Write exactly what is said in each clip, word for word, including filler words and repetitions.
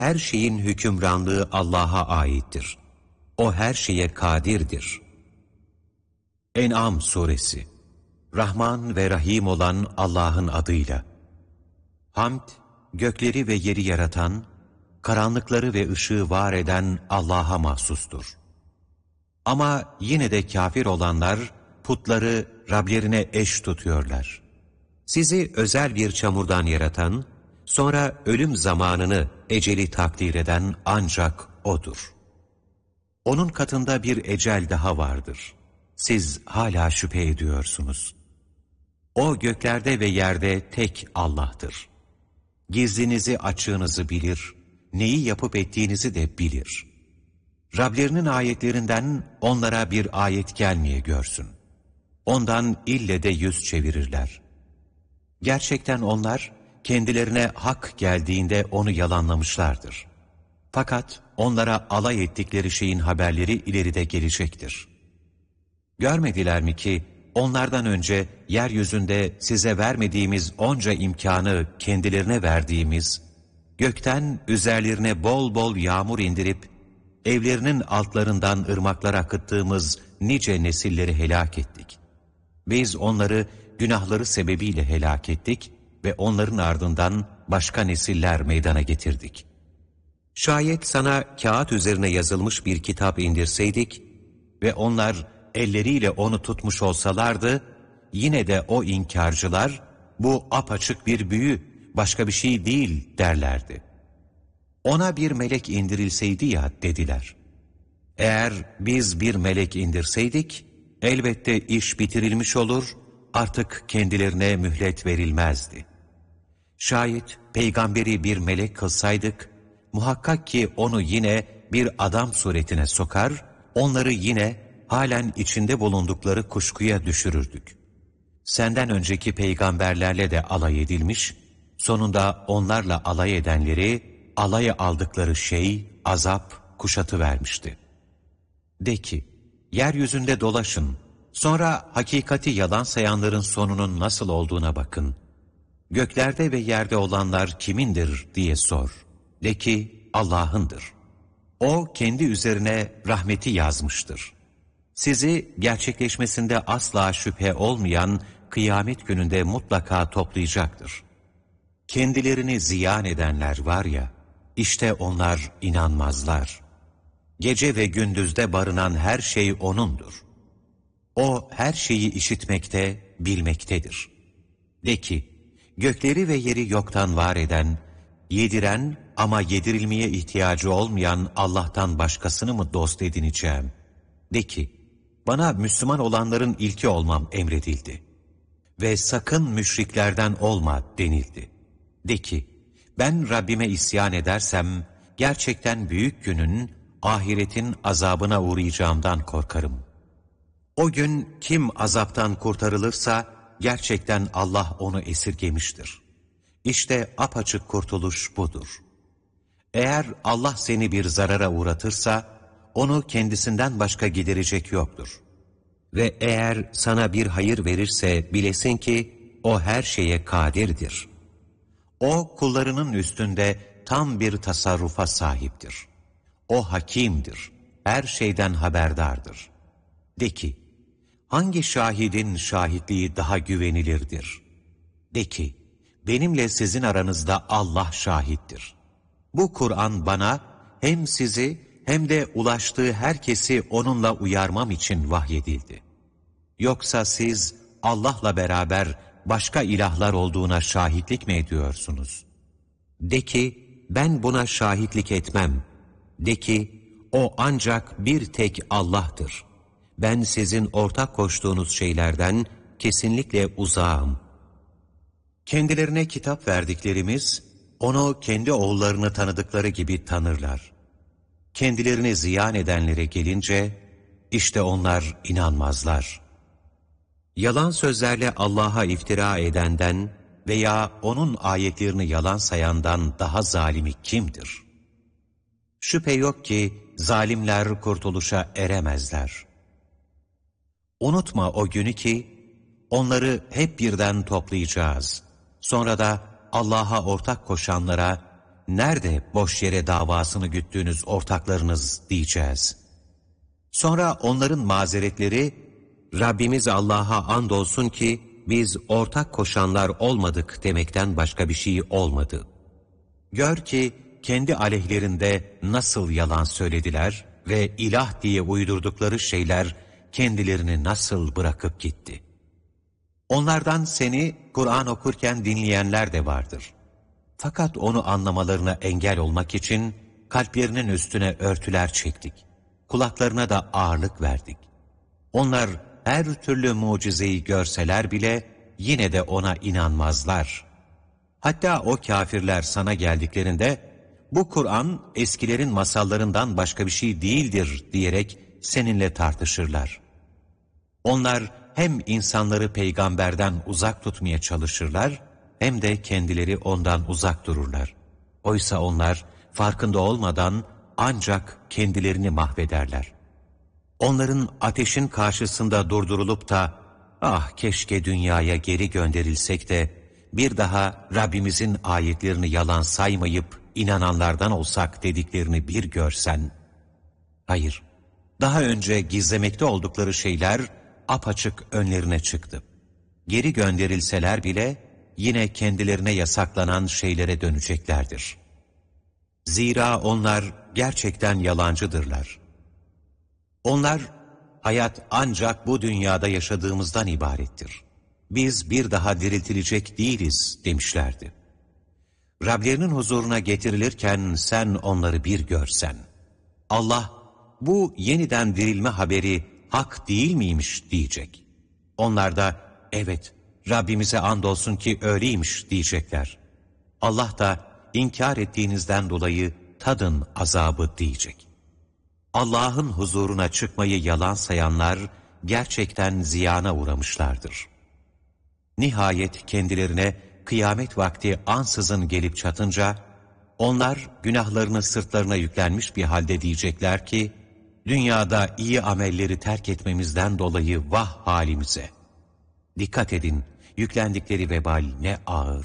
Her şeyin hükümranlığı Allah'a aittir. O her şeye kadirdir. En'am suresi. Rahman ve Rahim olan Allah'ın adıyla. Hamd, gökleri ve yeri yaratan, karanlıkları ve ışığı var eden Allah'a mahsustur. Ama yine de kafir olanlar putları Rablerine eş tutuyorlar. Sizi özel bir çamurdan yaratan, sonra ölüm zamanını, eceli takdir eden ancak O'dur. O'nun katında bir ecel daha vardır. Siz hala şüphe ediyorsunuz. O göklerde ve yerde tek Allah'tır. Gizlinizi açığınızı bilir, neyi yapıp ettiğinizi de bilir. Rablerinin ayetlerinden onlara bir ayet gelmeye görsün. Ondan ille de yüz çevirirler. Gerçekten onlar kendilerine hak geldiğinde onu yalanlamışlardır. Fakat onlara alay ettikleri şeyin haberleri ileride gelecektir. Görmediler mi ki onlardan önce yeryüzünde size vermediğimiz onca imkanı kendilerine verdiğimiz, gökten üzerlerine bol bol yağmur indirip, evlerinin altlarından ırmaklar akıttığımız nice nesilleri helak ettik. Biz onları günahları sebebiyle helak ettik ve onların ardından başka nesiller meydana getirdik. Şayet sana kağıt üzerine yazılmış bir kitap indirseydik ve onlar elleriyle onu tutmuş olsalardı, yine de o inkarcılar, bu apaçık bir büyü, başka bir şey değil derlerdi. Ona bir melek indirilseydi ya dediler. Eğer biz bir melek indirseydik, elbette iş bitirilmiş olur, artık kendilerine mühlet verilmezdi. Şayet peygamberi bir melek kılsaydık, muhakkak ki onu yine bir adam suretine sokar, onları yine halen içinde bulundukları kuşkuya düşürürdük. Senden önceki peygamberlerle de alay edilmiş, sonunda onlarla alay edenleri, alaya aldıkları şey, azap kuşatıvermişti. De ki, yeryüzünde dolaşın, sonra hakikati yalan sayanların sonunun nasıl olduğuna bakın. Göklerde ve yerde olanlar kimindir diye sor. De ki, Allah'ındır. O kendi üzerine rahmeti yazmıştır. Sizi gerçekleşmesinde asla şüphe olmayan kıyamet gününde mutlaka toplayacaktır. Kendilerini ziyan edenler var ya, işte onlar inanmazlar. Gece ve gündüzde barınan her şey O'nundur. O her şeyi işitmekte, bilmektedir. De ki, gökleri ve yeri yoktan var eden, yediren ama yedirilmeye ihtiyacı olmayan Allah'tan başkasını mı dost edineceğim? De ki, bana Müslüman olanların ilki olmam emredildi. Ve sakın müşriklerden olma denildi. De ki, ben Rabbime isyan edersem, gerçekten büyük günün, ahiretin azabına uğrayacağımdan korkarım. O gün kim azaptan kurtarılırsa, gerçekten Allah onu esirgemiştir. İşte apaçık kurtuluş budur. Eğer Allah seni bir zarara uğratırsa, onu kendisinden başka giderecek yoktur. Ve eğer sana bir hayır verirse bilesin ki o her şeye kadirdir. O kullarının üstünde tam bir tasarrufa sahiptir. O hakimdir, her şeyden haberdardır. De ki, hangi şahidin şahitliği daha güvenilirdir? De ki, benimle sizin aranızda Allah şahittir. Bu Kur'an bana hem sizi hem de ulaştığı herkesi onunla uyarmam için vahyedildi. Yoksa siz Allah'la beraber başka ilahlar olduğuna şahitlik mi ediyorsunuz? De ki, ben buna şahitlik etmem. De ki, o ancak bir tek Allah'tır. Ben sizin ortak koştuğunuz şeylerden kesinlikle uzağım. Kendilerine kitap verdiklerimiz, onu kendi oğullarını tanıdıkları gibi tanırlar. Kendilerini ziyan edenlere gelince, işte onlar inanmazlar. Yalan sözlerle Allah'a iftira edenden veya O'nun ayetlerini yalan sayandan daha zalimi kimdir? Şüphe yok ki zalimler kurtuluşa eremezler. Unutma o günü ki, onları hep birden toplayacağız. Sonra da Allah'a ortak koşanlara, nerede boş yere davasını güttüğünüz ortaklarınız diyeceğiz. Sonra onların mazeretleri, Rabbimiz Allah'a andolsun ki biz ortak koşanlar olmadık demekten başka bir şey olmadı. Gör ki kendi aleyhlerinde nasıl yalan söylediler ve ilah diye uydurdukları şeyler kendilerini nasıl bırakıp gitti. Onlardan seni Kur'an okurken dinleyenler de vardır. Fakat onu anlamalarına engel olmak için kalplerinin üstüne örtüler çektik. Kulaklarına da ağırlık verdik. Onlar her türlü mucizeyi görseler bile yine de ona inanmazlar. Hatta o kafirler sana geldiklerinde bu Kur'an eskilerin masallarından başka bir şey değildir diyerek seninle tartışırlar. Onlar hem insanları peygamberden uzak tutmaya çalışırlar hem de kendileri ondan uzak dururlar. Oysa onlar farkında olmadan ancak kendilerini mahvederler. Onların ateşin karşısında durdurulup da ah keşke dünyaya geri gönderilsek de bir daha Rabbimizin ayetlerini yalan saymayıp inananlardan olsak dediklerini bir görsen. Hayır, daha önce gizlemekte oldukları şeyler apaçık önlerine çıktı. Geri gönderilseler bile yine kendilerine yasaklanan şeylere döneceklerdir. Zira onlar gerçekten yalancıdırlar. Onlar, hayat ancak bu dünyada yaşadığımızdan ibarettir. Biz bir daha diriltilecek değiliz demişlerdi. Rablerinin huzuruna getirilirken sen onları bir görsen. Allah, bu yeniden dirilme haberi hak değil miymiş diyecek. Onlar da, evet Rabbimize andolsun ki öyleymiş diyecekler. Allah da, inkar ettiğinizden dolayı tadın azabı diyecek. Allah'ın huzuruna çıkmayı yalan sayanlar gerçekten ziyana uğramışlardır. Nihayet kendilerine kıyamet vakti ansızın gelip çatınca, onlar günahlarını sırtlarına yüklenmiş bir halde diyecekler ki, dünyada iyi amelleri terk etmemizden dolayı vah halimize. Dikkat edin, yüklendikleri vebal ne ağır.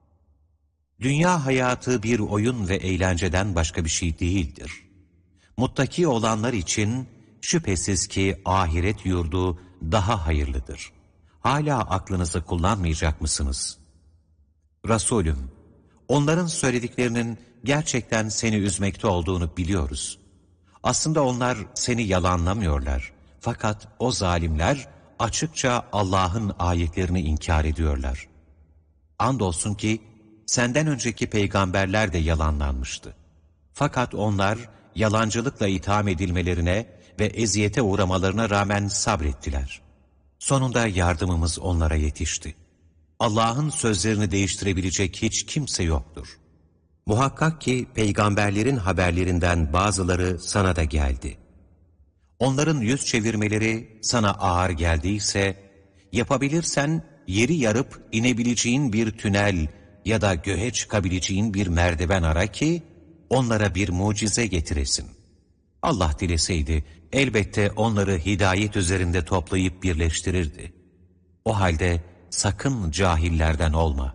Dünya hayatı bir oyun ve eğlenceden başka bir şey değildir. Muttaki olanlar için şüphesiz ki ahiret yurdu daha hayırlıdır. Hala aklınızı kullanmayacak mısınız? Resulüm, onların söylediklerinin gerçekten seni üzmekte olduğunu biliyoruz. Aslında onlar seni yalanlamıyorlar. Fakat o zalimler açıkça Allah'ın ayetlerini inkar ediyorlar. Andolsun ki senden önceki peygamberler de yalanlanmıştı. Fakat onlar yalancılıkla itham edilmelerine ve eziyete uğramalarına rağmen sabrettiler. Sonunda yardımımız onlara yetişti. Allah'ın sözlerini değiştirebilecek hiç kimse yoktur. Muhakkak ki peygamberlerin haberlerinden bazıları sana da geldi. Onların yüz çevirmeleri sana ağır geldiyse, yapabilirsen yeri yarıp inebileceğin bir tünel ya da göğe çıkabileceğin bir merdiven ara ki, onlara bir mucize getiresin. Allah dileseydi, elbette onları hidayet üzerinde toplayıp birleştirirdi. O halde sakın cahillerden olma.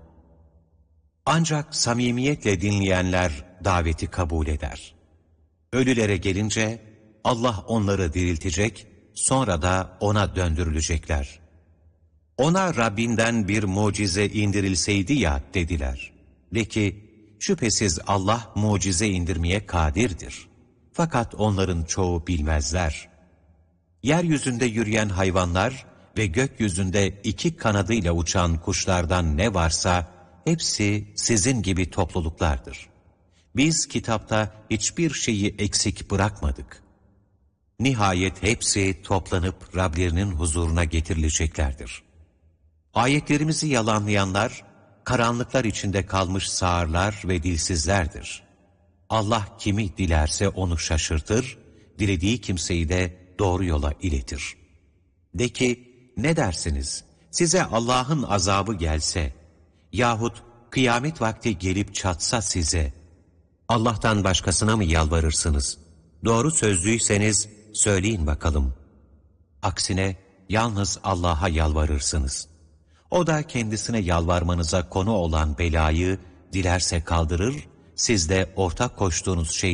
Ancak samimiyetle dinleyenler daveti kabul eder. Ölülere gelince Allah onları diriltecek, sonra da ona döndürülecekler. Ona Rabbinden bir mucize indirilseydi ya dediler. De ki, şüphesiz Allah mucize indirmeye kadirdir. Fakat onların çoğu bilmezler. Yeryüzünde yürüyen hayvanlar ve gökyüzünde iki kanadıyla uçan kuşlardan ne varsa hepsi sizin gibi topluluklardır. Biz kitapta hiçbir şeyi eksik bırakmadık. Nihayet hepsi toplanıp Rablerinin huzuruna getirileceklerdir. Ayetlerimizi yalanlayanlar, karanlıklar içinde kalmış sağırlar ve dilsizlerdir. Allah kimi dilerse onu şaşırtır, dilediği kimseyi de doğru yola iletir. De ki, ne dersiniz? Size Allah'ın azabı gelse yahut kıyamet vakti gelip çatsa size, Allah'tan başkasına mı yalvarırsınız? Doğru sözlüyseniz söyleyin bakalım. Aksine yalnız Allah'a yalvarırsınız. O da kendisine yalvarmanıza konu olan belayı dilerse kaldırır, siz de ortak koştuğunuz şeyleri